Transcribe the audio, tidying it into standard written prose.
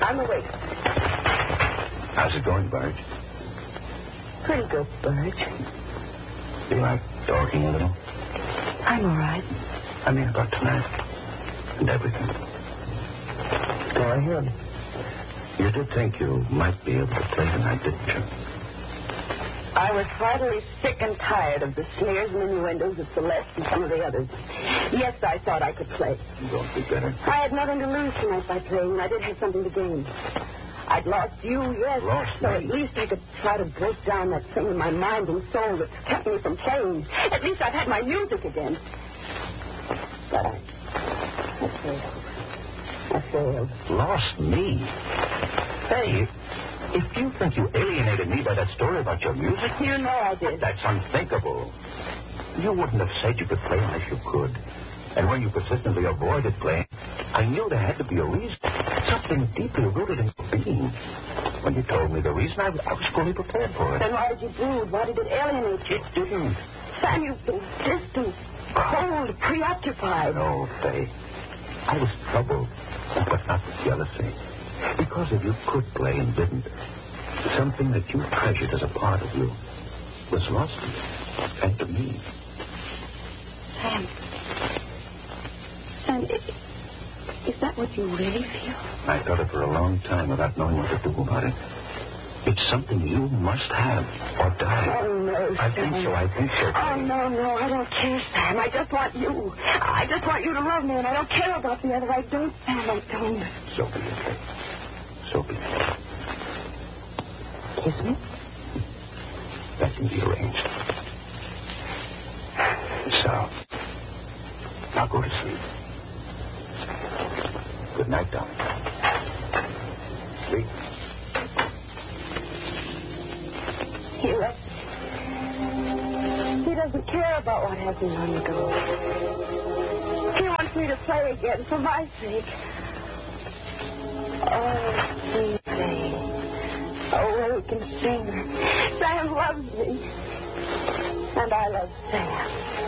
I'm awake. How's it going, Burge? Pretty good, Burge. You like talking a little? I'm all right. I mean about tonight and everything. Go ahead. You did think you might be able to play tonight, didn't you? I was heartily sick and tired of the sneers and innuendos of Celeste and some of the others. Yes, I thought I could play. Don't be bitter. I had nothing to lose tonight by playing, and I did have something to gain. I'd lost you, yes. Lost so me? At least I could try to break down that thing in my mind and soul that's kept me from playing. At least I've had my music again. But I failed. Lost me? Hey, if you think you alienated me by that story about your music... You know I did. That's unthinkable. You wouldn't have said you could play unless you could. And when you persistently avoided playing, I knew there had to be a reason. Something deeply rooted in your being. When you told me the reason, I was fully prepared for it. Then why did you brood? Why did it alienate you? It didn't. Sam, you've been distant, cold, preoccupied. No, Faye. I was troubled, but not with jealousy. Because if you could play and didn't, something that you treasured as a part of you was lost to you and to me. Sam, is that what you really feel? I felt it for a long time without knowing what to do about it. It's something you must have or die. Oh, no, I Sam. think so. Oh, no, I don't care, Sam. I just want you. I just want you to love me, and I don't care about the other. I don't, Sam, I don't. So be it, Faye. So be it. Kiss me? That can be arranged. So, now go to sleep. Good night, darling. Sleep. He doesn't care about what happened long ago. He wants me to play again for my sake. Oh, sweet thing. Awake and sing. Sam loves me. And I love Sam.